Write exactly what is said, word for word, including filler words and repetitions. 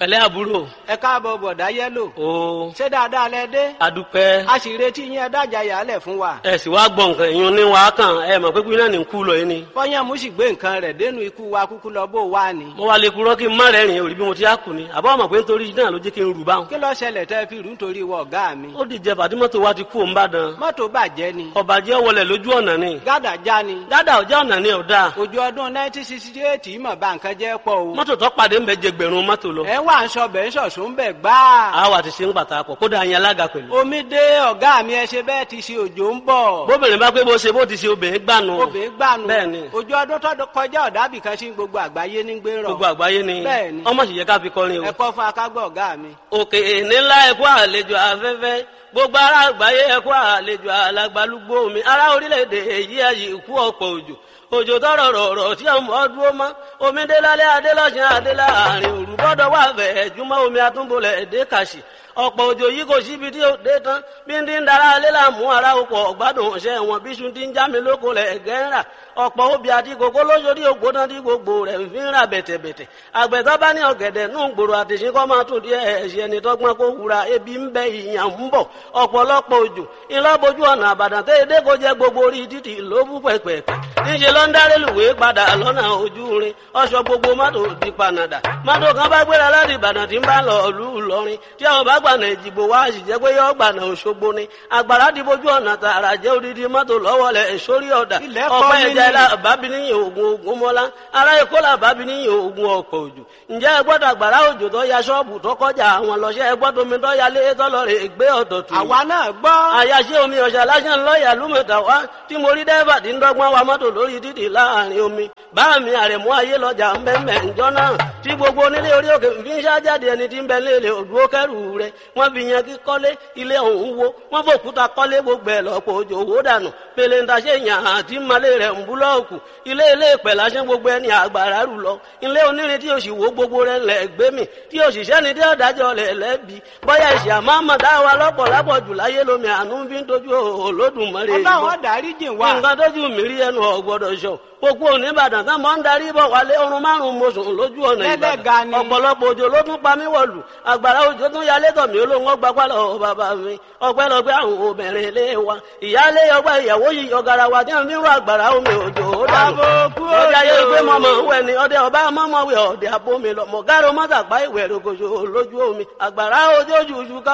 Pẹ̀lẹ́ àbúrò. Ẹ káàbọ̀ bọ̀dá yẹ́lò. O. Ṣé dáadáa lẹ dé? Adúpẹ́. A sì retí yín ẹ dájà yálẹ̀ fún wa. Ẹ sì wá gbọ́ nǹkan ìyún ní wàá kàn ẹ mọ̀ pé kúrínà ní kú lọ yín ni. Fọ́yán mú sì gbé nǹkan rẹ̀ dénú ikú wa kúkú lọ bó wà ní. Mo wá lè kúrọ́ kí n má rẹ́rìn orí bí mo ti á kù ni. Àbọ̀ mọ̀ pé nítorí náà ló jẹ́ kí n rù báwọn. Kí ló ṣẹlẹ̀ tẹ́ fi rú nítorí wọ ọ̀gá mi? Ó dìjẹ fàdí mọ́tò wa ti kú òun bá dán. Mọ́tò bàjẹ́ ni. Ọ̀bàjẹ́ wọlé lójú ọ̀nà ni. Gádà já ni. Gádà ọjà ọ̀nà ni ọ̀dà. Òjò ọdún nineteen sixty eight mọ̀ bá nǹkan jẹ́ pọ̀ o. Mọ́tò tó pàdé ń bẹ jẹgbẹ̀rún mọ́tò lọ. Ẹ wà ń sọ bẹ̀ ń sọ̀sùn bẹ̀ gbáà. Àwa ti ṣe ń pàtàkì kódà yẹn alága pẹ̀lú. Omi dé ọ̀gá mi ẹ ṣe bẹ́ẹ̀ ti ṣe òjò ń bọ̀. Bóbìnrin bá pé bó ṣe bó ti ṣe obìnrin gbànú. Obìnrin gbànú. Bẹ́ẹ̀ni. Òjò ọdún tó kọjá ọ̀dàbì kan sí gbogbo àgbáyé ní gbé rọ̀. Gbogbo àgbáyé ni. Bẹ́ẹ̀ni. Ọmọ sì yẹ ká fi kọrin o. Ẹ̀kọ́ fún akágbọ́ ọ̀gá mi. Òkè nílá ẹ̀kọ́ àlejò afẹ́fẹ́ gbogbo ará àgbáyé ẹ̀kọ́ àlejò alàgbàlúgbò mi ará orílẹ̀-èdè èyí ayé ikú ọ̀pọ̀ òjò òjò tọrọ rọrọ tí ọmọ ọdún ọmọ omi délálẹ adélọsìn adélà àárín òru bọdọ wà fẹ jùmọ omi àtúnbọlẹ èdè kàṣì ọ̀pọ̀ òjò yìí kò síbi tí ó dé tán bí ń dín dára alẹ́ làmú ara ọkọ̀ ọ̀gbádùn ọ̀sẹ̀ wọn bí sùn ti ń já mi lóko lẹ̀ gẹ́ńrà ọ̀pọ̀ obì àti kòkó lóṣòdì ògbóná tí gbogbo rẹ̀ ń fi ń rà bẹ̀tẹ̀bẹ̀tẹ̀ àgbẹ̀tọ́ bá ní ọ̀gẹ̀dẹ̀ nù gbòòrò àtẹ̀sìn kọ́ máa tún díẹ̀ ẹ̀ṣẹ̀ ẹni tọ́gbọ́n kó wura ebi ń bẹ ìyàn ń bọ̀ ọ̀pọ̀lọpọ̀ òjò ìlọ́bojú ọ̀nà àbàdàn tẹ́ edé kò jẹ́ gbogbo orí títì ló bú pẹ̀pẹ̀pẹ̀ níṣẹ́ ló ń dá rélùwé padà lọ́nà ojú rin ọ̀ṣọ́ gbogbo mọ́tò di panadà mọ́tò kan bá gbéra láti Ìbàdàn tí ń bá lọ ìlú Ìlọrin tí àwọn bá gbànà ìdìbò wá sì jẹ́ pé yọ gbànà Òṣogbo ni àgbàrá di bójú ọ̀nà tààrà jẹ́ odidi mọ́tò lọ́wọ́lẹ̀ sórí ọ̀dà ọ̀pẹ́ ẹja ilá bábí níyìn ogun ogun mọ́lá ará Èkó là bábí níyìn ogun ọ̀pọ̀ òjò ǹjẹ́ ẹ gbọ́dọ̀ àgbàrá òjò tó ya ṣọ́ọ̀bù tó kọjá àwọn lọ́ṣẹ́ ẹ gbọ́dọ̀ omi tó ya lé tọ́lọ́rẹ̀ gbé ọ̀dọ̀ tù. Àwa náà gbọ́. àyàṣe omi ọ̀ṣà lásán lọ́ọ̀yà lúmẹ̀tà wá tí mo rí dẹ́fà tí ń dọ́gbọ́n wa mọ́tò lórí títì láàrin omi bá mi àrẹ̀mú ayé lọ́jà ńbẹ́ńbẹ́ ńjọ́ náà tí gbogbo onílé orí òkè fi ń ṣájáde ẹni tí ń bẹ léèlè òdúró kẹrù rẹ̀ wọ́n fi yan kí kọ́lé ilé ọ̀hún wo wọ́n fòkúta kọ́lé gbogbo ẹ̀ lọ́pọ̀ òjò owó dànù pèlè ń taṣe yàn àti malé rẹ̀ ń búlọ́ọ̀kù ilé ilé ìpẹ̀ lásán gbogbo ẹni àgbàrá rù lọ ilé onírin tí òsì wo gbogbo rẹ̀ lẹ̀ gbé mi tí òṣìṣẹ́ ni tí ọ̀dájọ́ lẹ̀ lẹ́bi bọ́yá ìṣẹ̀ àmọ́ àmọ́ dá wa lọ́pọ̀ lápọ̀ jù láyé lomi àánú fi ń tójú Olódùmarè yìí. Ọlọ́run dárí jìn wá. nǹkan tójú mi rí ẹnu ọ̀gbọ́dọ̀ sọ gbogbo oníbàdàn tán mọ́ ń darí bọ̀ wálé ọrùn márùn-ún mo sùn lójú ọ̀nà Ìbàdàn ọ̀pọ̀lọpọ̀ òjò ló tún pa mí wọ̀lù àgbàrá òjò tún yalé tọ̀ mí olóhùn ọgbà pálọ̀ bàbá mi ọpẹ́lọpẹ́ àwọn obìnrin ilé wa ìyáálé ọgbà ìyàwó yìí ọ̀gàrà wa tí wọ́n fi ń rọ àgbàrá omi òjò ó dànù ọjà yẹ pé mọ̀mọ́ wẹ̀ ni ọdẹ ọba mọ́mọ́ wẹ̀ ọ̀dẹ abómi lọ mọ̀gárò mọ́tàpá ìwẹ̀ rògbòṣò lójú omi àgbàrá ojójú